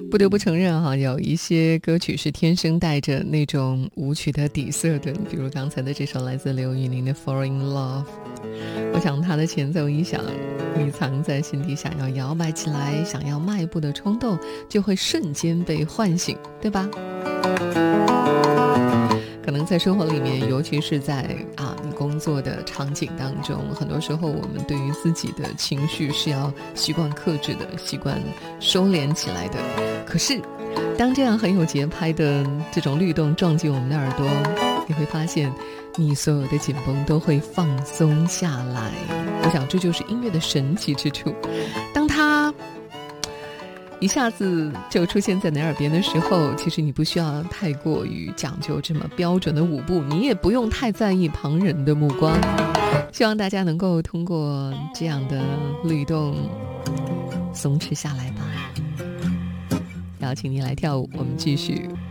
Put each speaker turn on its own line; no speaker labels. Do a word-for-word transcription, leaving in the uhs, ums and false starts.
不得不承认哈，有一些歌曲是天生带着那种舞曲的底色的，比如刚才的这首来自刘宇宁的《Fall in Love》，我想它的前奏一响，你藏在心底想要摇摆起来想要迈步的冲动就会瞬间被唤醒，对吧？可能在生活里面，尤其是在啊你工作的场景当中，很多时候我们对于自己的情绪是要习惯克制的，习惯收敛起来的。可是当这样很有节拍的这种律动撞进我们的耳朵，你会发现你所有的紧绷都会放松下来。我想这就是音乐的神奇之处，当它一下子就出现在你耳边的时候，其实你不需要太过于讲究这么标准的舞步，你也不用太在意旁人的目光。希望大家能够通过这样的律动松弛下来吧。邀请你来跳舞，我们继续。